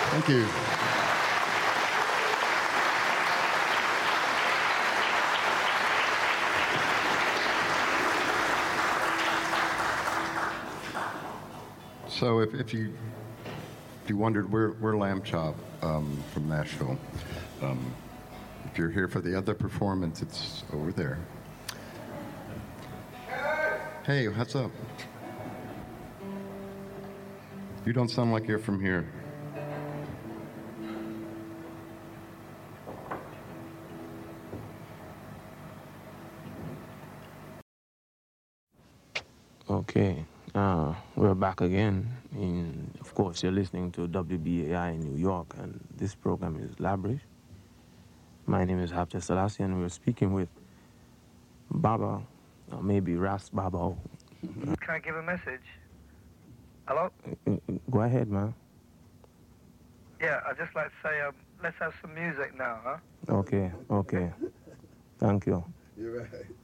Thank you. So if you wondered, we're Lamb Chop from Nashville. Um, if you're here for the other performance, it's over there. Hey, what's up? You don't sound like you're from here. Okay, we're back again. Of course, you're listening to WBAI in New York, and this program is Labrish. My name is Hafter Selassie, and we're speaking with Baba, or maybe Ras Baba. Can I give a message? Hello? Go ahead, man. Yeah, I'd just like to say, let's have some music now, huh? Okay. Thank you. You're right.